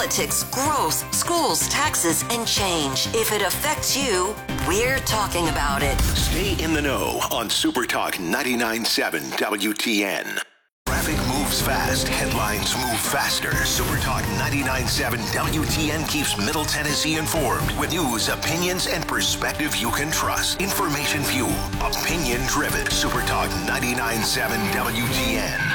politics, growth, schools, taxes, and change. If it affects you, we're talking about it. Stay in the know on Super Talk 99.7 WTN. Traffic moves fast. Headlines move faster. Super Talk 99.7 WTN keeps Middle Tennessee informed with news, opinions, and perspective you can trust. Information fueled, opinion driven. Super Talk 99.7 WTN.